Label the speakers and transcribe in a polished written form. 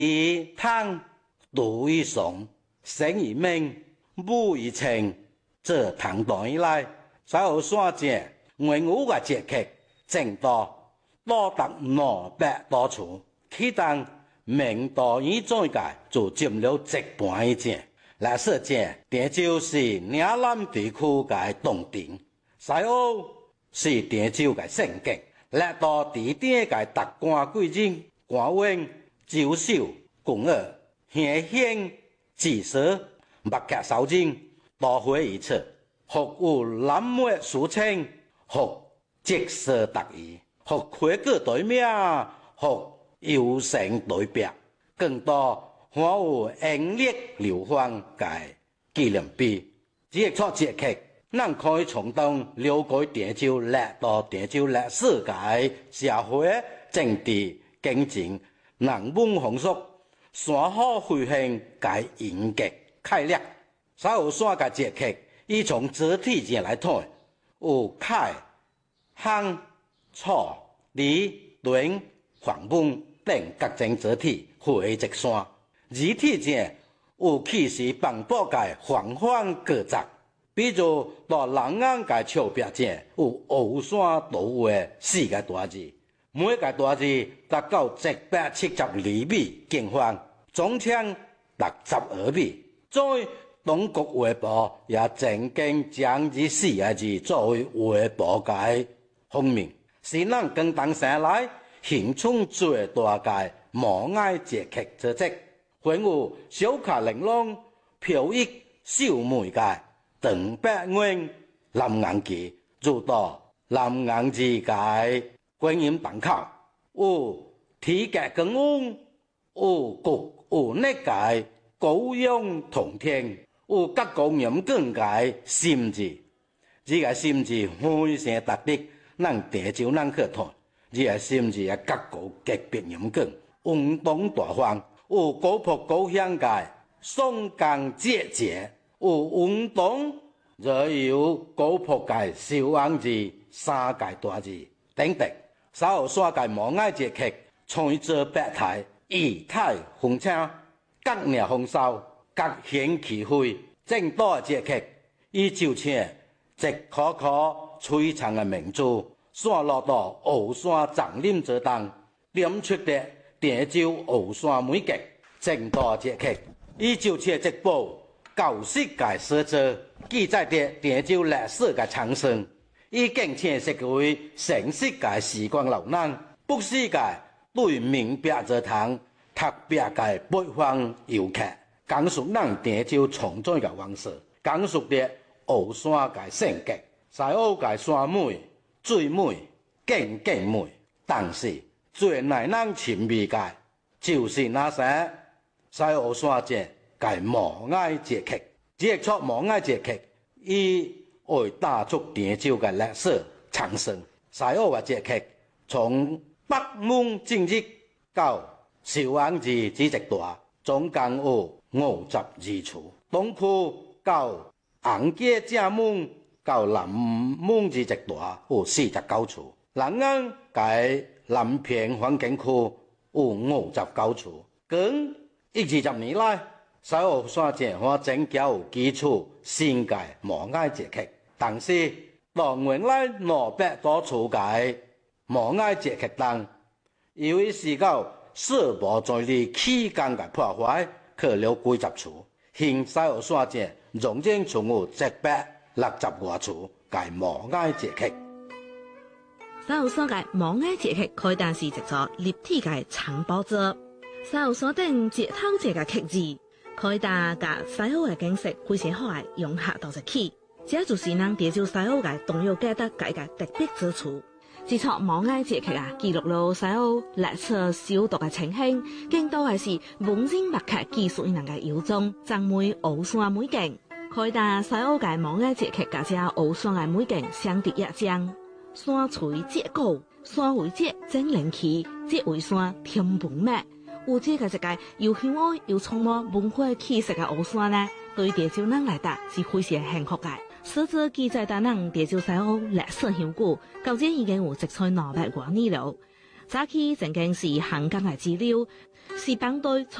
Speaker 1: 以汤读以诵，生以命，武以情，这唐代以来，在后山前文武嘅节气正多达200多处，其中明代以再界就占了一半以上。来说讲，汴州是岭南地区嘅重点，西澳是汴州嘅盛景，来到地点嘅达官贵人、官员、招手、公儿、县县、知识、目客少人，多会一次，或有南末俗称，或即色特异，或规矩对名，或有成对表，更多还有英烈流芳嘅纪念碑。这一撮节气，咱可以从中了解汴州历到汴州历史界社会、政治、经济、人文风俗、山河飞行嘅严格概略。在后山嘅节气，以从整体上来看，有凯、夯、草、梨、墩、黄木等各种整体汇集山。字体上有气势磅礴嘅方方各杂，比如到人眼嘅峭壁上有后山道嘅4个大字，每个大字达到172米见方，总长62米。在中国画报也曾经将这4个字作为画报嘅封面，是咱广东省内现存最大嘅摩崖节气之一。还有小卡玲珑、飘逸秀美嘅长白云、南洋旗，入到南洋之界观音堂口，有体格更稳，有国有力界高仰通天，有各公人更界心字。这个心字非常特别，咱汴州人去看，这个心字啊，各国级别严格，运动大方。有高坡高乡界松江节节，有运动，则有高坡界小王字、3界大字等等。稍后山界摩崖节气，穿着百态，仪态风清，各鸟丰收，各显其辉。正大节气，伊就像一颗颗璀璨的明珠，散落到后山丛林之中，点出的汴州后山美景。正大节气，伊就像一部旧世界史册，记载着汴州历史的长盛。伊更像是为全世界时光流浪，不世界对明白之堂，特别的北方游客，讲述咱汴州创作的往事，讲述着后山的盛景，西澳的山美、水美、景美，但是最耐人寻味的，就是那些在后山前嘅摩崖节气。这出摩崖节气，伊为打出汴州嘅历史长盛。西澳嘅节气，从北门正日到小王寺这一段，总共有52处；东区到红街正门到南门这一段有49处；南岸嘅南片风景区有59处。跟20年来，西澳山前我增加有基础新界摩崖节气，但是到原来200多处嘅摩崖节气中，由于是到世博在你期间嘅破坏，去了几十处，现西澳山前仍然存有160多处嘅摩崖节气。
Speaker 2: 西澳山嘅摩崖节气可以当是一座立体嘅藏宝座。西澳山顶一头一个刻字，可以大甲西澳嘅景色非常好嘅融合到一起，这就是咱汴州西澳嘅重要价值嘅特别之处。这撮摩崖节气啊，记录了西澳历史首都嘅情形，更多嘅是文人墨客技术人嘅游踪，赞美后山美景。可以大西澳嘅摩崖节气，甲这后山嘅美景相得益彰。山垂节高，山为节整灵气，节为山天文美。有这个一个又香爱又充满文化气息的后山呢，对汴州人来讲是非常幸福的。史册记载咱汴州西澳历史悠久，到这已经有100多年了。 早期曾經是香港嘅資料，是幫對